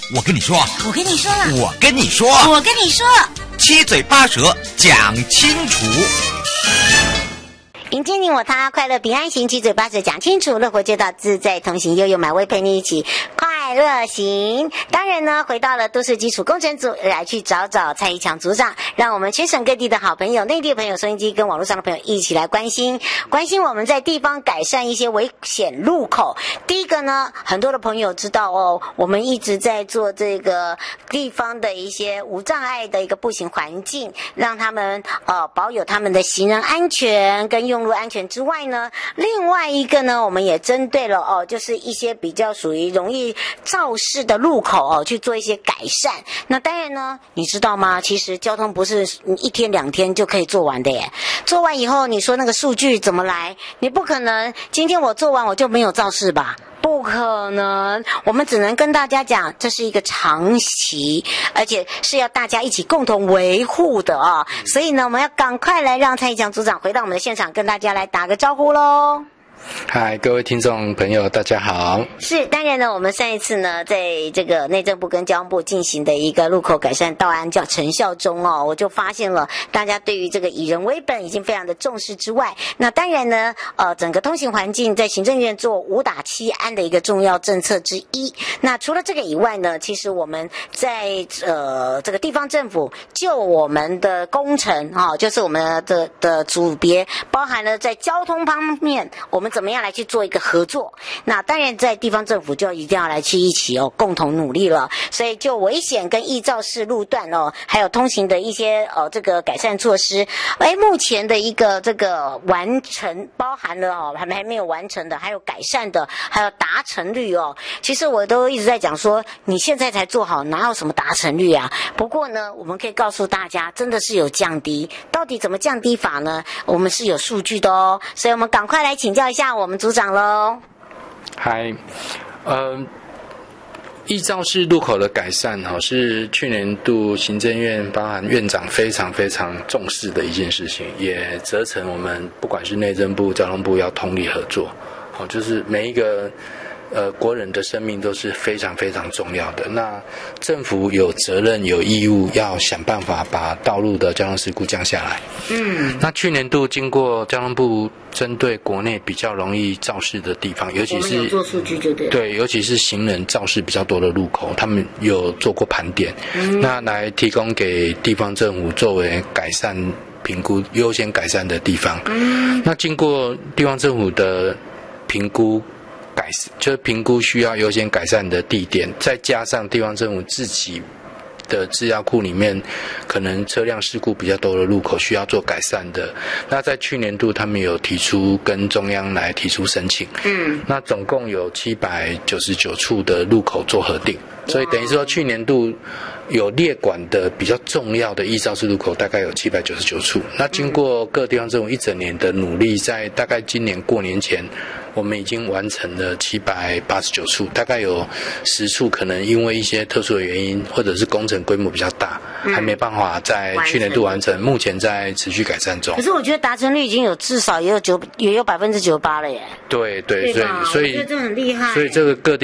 我跟你说， 我跟你说了， 我跟你说， 我跟你说， 七嘴八舌讲清楚。 迎接你我他，快乐平安行，七嘴八舌讲清楚，乐活街道自在同行，悠悠满位陪你一起快乐行。当然呢，回到了都市基础工程组来去找蔡一强组长，让我们全省各地的好朋友、内地的朋友、收音机跟网络上的朋友一起来关心我们在地方改善一些危险路口。第一个呢，很多的朋友知道哦，我们一直在做这个地方的一些无障碍的一个步行环境，让他们保有他们的行人安全跟用路安全之外呢，另外一个呢，我们也针对了就是一些比较属于容易肇事的路口去做一些改善。那当然呢，你知道吗？其实交通不是一天两天就可以做完的耶。做完以后，你说那个数据怎么来？你不可能今天我做完我就没有肇事吧？不可能，我们只能跟大家讲，这是一个长期，而且是要大家一起共同维护的啊。所以呢，我们要赶快来让蔡一强组长回到我们的现场，跟大家来打个招呼咯。 嗨，各位听众朋友，大家好。 是，当然呢，我们上一次呢，在这个内政部跟交通部进行的一个路口改善道安叫成效中我就发现了大家对于这个以人为本已经非常的重视之外，那当然呢，整个通行环境在行政院做5打7安的一个重要政策之一。那除了这个以外呢，其实我们在这个地方政府就我们的工程就是我们的组别，包含了在交通方面，我们怎么样来去做一个合作？那当然，在地方政府就一定要来去一起共同努力了。所以就危险跟易肇事路段还有通行的一些这个改善措施，目前的一个这个完成，包含了还没有完成的，还有改善的，还有达成率其实我都一直在讲说，你现在才做好，哪有什么达成率啊？不过呢，我们可以告诉大家，真的是有降低。到底怎么降低法呢？我们是有数据的所以我们赶快来请教一下我们组长咯。 嗨，易肇事路口的改善是去年度行政院包含院长非常非常重视的一件事情，也责成我们不管是内政部、交通部要通力合作。就是每一个国人的生命都是非常非常重要的。那政府有责任有义务要想办法把道路的交通事故降下来。那去年度经过交通部针对国内比较容易肇事的地方，尤其是我们有做数据就对了。 对，尤其是行人肇事比较多的路口，他们有做过盘点，那来提供给地方政府作为改善评估优先改善的地方。那经过地方政府的评估就是评估需要优先改善的地点，再加上地方政府自己的资料库里面可能车辆事故比较多的路口需要做改善的，那在去年度他们有提出跟中央来提出申请，那总共有799处的路口做核定，所以等于说去年度有列管的比较重要的易肇事路口大概有799处。那经过各地方政府一整年的努力，在大概今年过年前，我们已经完成了789处，大概有10处可能因为一些特殊的原因，或者是工程规模比较大，还没办法在去年度完成，目前在持续改善中。 可是我觉得达成率已经有至少也有98%了耶。 对， 所以我觉得这很厉害。 所以这个各地